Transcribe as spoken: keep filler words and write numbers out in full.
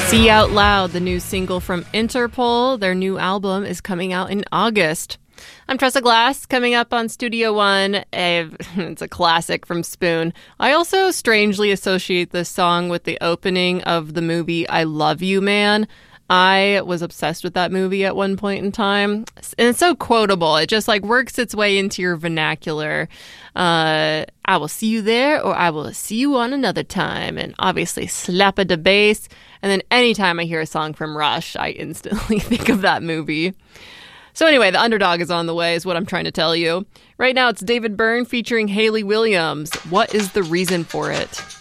See Out Loud, the new single from Interpol. Their new album is coming out in August. I'm Tressa Glass, coming up on Studio One. It's a classic from Spoon. I also strangely associate this song with the opening of the movie I Love You, Man. I was obsessed with that movie at one point in time. And it's so quotable. It just like works its way into your vernacular. Uh, I will see you there, or I will see you on another time. And obviously slap a da bass. And then anytime I hear a song from Rush, I instantly think of that movie. So anyway, The Underdog is on the way is what I'm trying to tell you. Right now it's David Byrne featuring Hayley Williams. What is the reason for it?